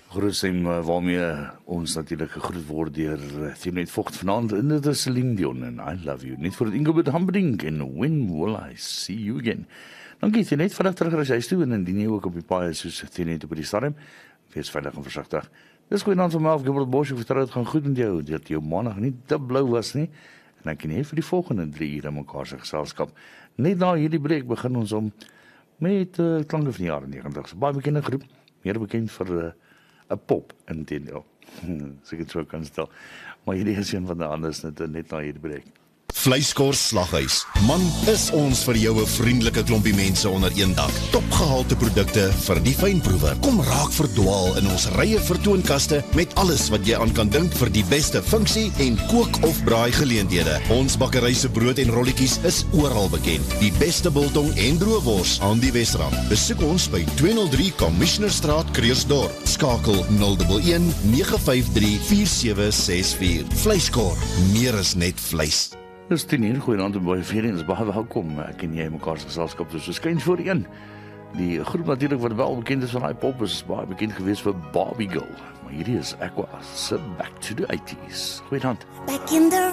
Groetstem waarmee ons natuurlik gegroet word deur Thiernet Vogt vanaand in dit is Celine Dion en I Love You. Net vir Ingrid Humperdinck en When Will I See You Again. Dankie Thiernet, vandag terug reis huis toe en indien jy ook op die paai soos Thiernet op die stadium, wees veilig en versigtig. Dis goeienaand van my af, Gilbert Bosch, ek vertrou dit gaan goed met jou, dat jou maandag nie te blou was nie, en ek kan nie vir die volgende 3 ure mekaar se geselskap. Net na hierdie breek begin ons om met klanke van die jare 90, baie bekende groep, meer bekend vir 'n pop inteendeel. So ek het so kan stel. Maar hierdie is een van die anders net na hierdie breek. Vleiskors Slaghuis. Man, is ons vir jou 'n vriendelike klompie mense onder een dak. Topgehalte produkte vir die fynproewer. Kom raak verdwaal in ons rye vertoonkaste met alles wat jy aan kan dink vir die beste funksie en kook of braai geleenthede. Ons bakkery se brood en rolletjies is oral bekend. Die beste biltong en droëwors aan die Wesrand. Besoek ons by 203 Commissionerstraat, Kreersdorp. Skakel 011 953 4764. Vleiskor, meer is net vleis. Dis 10 uur, goeienaand en baie vriende, baie welkom. Ek en jy mekaar se geselskap soos skyn voor een. Die groep natuurlik wat wel bekend is van hy pop is baie bekend geweest vir Barbie Girl. Maar hierdie is Aqua, so back to the 80s. Goeienaand. Back in the